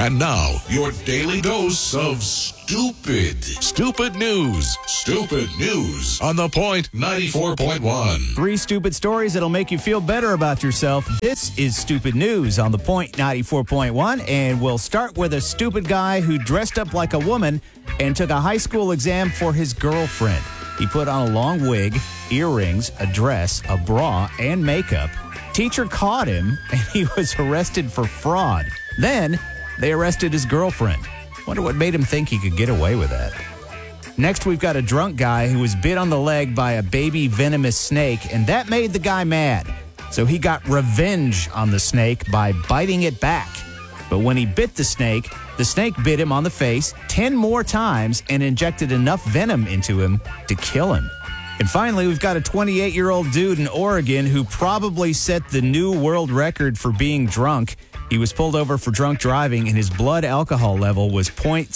And now, your daily dose of stupid news. Stupid news on The Point 94.1. 3 stupid stories that'll make you feel better about yourself. This is Stupid News on The Point 94.1, and we'll start with a stupid guy who dressed up like a woman and took a high school exam for his girlfriend. He put on a long wig, earrings, a dress, a bra, and makeup. Teacher caught him, and he was arrested for fraud. Then, they arrested his girlfriend. Wonder what made him think he could get away with that. Next, we've got a drunk guy who was bit on the leg by a baby venomous snake, and that made the guy mad. So he got revenge on the snake by biting it back. But when he bit the snake bit him on the face 10 more times and injected enough venom into him to kill him. And finally, we've got a 28-year-old dude in Oregon who probably set the new world record for being drunk. He was pulled over for drunk driving, and his blood alcohol level was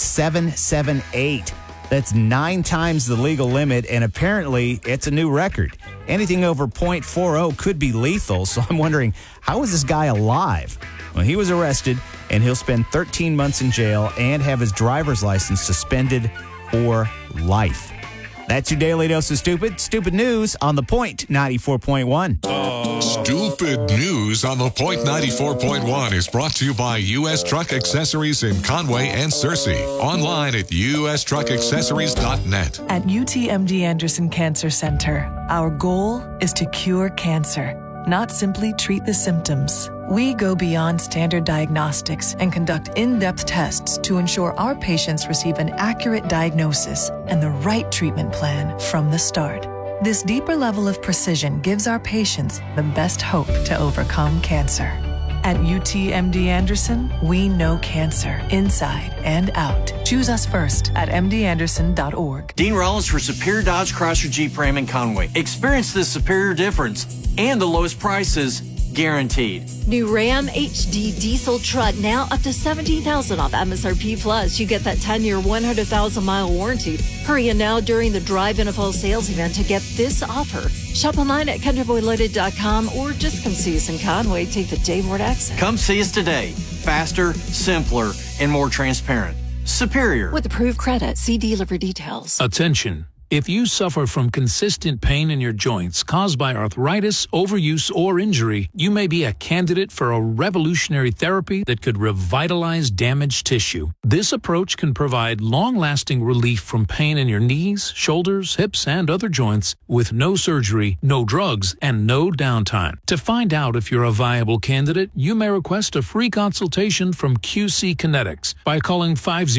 0.778. That's 9 times the legal limit, and apparently it's a new record. Anything over 0.40 could be lethal, so I'm wondering, how is this guy alive? Well, he was arrested, and he'll spend 13 months in jail and have his driver's license suspended for life. That's your daily dose of stupid news on The Point 94.1. Stupid News on The Point 94.1 is brought to you by U.S. Truck Accessories in Conway and Searcy. Online at ustruckaccessories.net. At UTMD Anderson Cancer Center, our goal is to cure cancer, not simply treat the symptoms. We go beyond standard diagnostics and conduct in-depth tests to ensure our patients receive an accurate diagnosis and the right treatment plan from the start. This deeper level of precision gives our patients the best hope to overcome cancer. At UTMD Anderson, we know cancer inside and out. Choose us first at mdanderson.org. Dean Rollins for Superior Dodge Chrysler Jeep Ram in Conway. Experience the superior difference and the lowest prices guaranteed. New Ram HD diesel truck now up to $17,000 off MSRP Plus. You get that 10-year, 100,000-mile warranty. Hurry in now during the Drive NFL sales event to get this offer. Shop online at countryboyloaded.com or just come see us in Conway. Take the Dave Ward exit. Come see us today. Faster, simpler, and more transparent. Superior. With approved credit. See dealer for details. Attention. If you suffer from consistent pain in your joints caused by arthritis, overuse, or injury, you may be a candidate for a revolutionary therapy that could revitalize damaged tissue. This approach can provide long-lasting relief from pain in your knees, shoulders, hips, and other joints with no surgery, no drugs, and no downtime. To find out if you're a viable candidate, you may request a free consultation from QC Kinetics by calling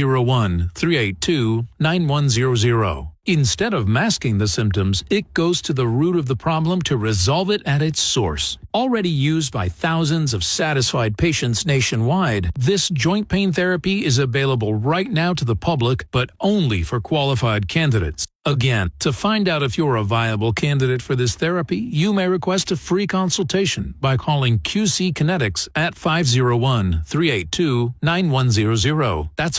501-382-9100. Instead of masking the symptoms, it goes to the root of the problem to resolve it at its source. Already used by thousands of satisfied patients nationwide, this joint pain therapy is available right now to the public, but only for qualified candidates. Again, to find out if you're a viable candidate for this therapy, you may request a free consultation by calling QC Kinetics at 501-382-9100. That's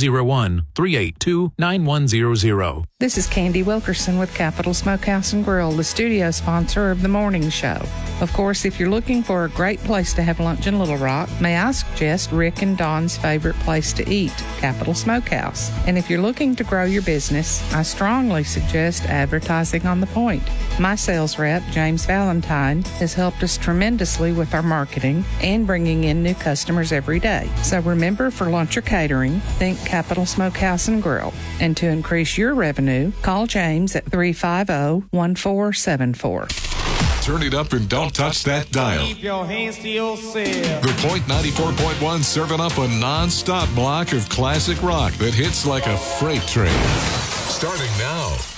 501-382-9100. This is Candy Wilkerson with Capital Smokehouse and Grill, the studio sponsor of the morning show. Of course, if you're looking for a great place to have lunch in Little Rock, may I suggest Rick and Don's favorite place to eat, Capital Smokehouse. And if you're looking to grow your business, I strongly suggest advertising on The Point. My sales rep, James Valentine, has helped us tremendously with our marketing and bringing in new customers every day. So remember, for lunch or catering, think Capital Smokehouse and Grill. And to increase your revenue, call James at 350-1474. Turn it up and don't touch that dial. Keep your hands to yourself. The Point 94.1 serving up a non-stop block of classic rock that hits like a freight train. Starting now.